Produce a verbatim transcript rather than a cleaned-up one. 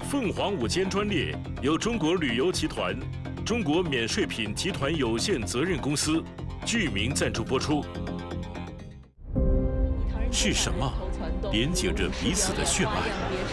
凤凰午间专列由中国旅游集团、中国免税品集团有限责任公司剧名赞助播出。是什么连接着彼此的血脉？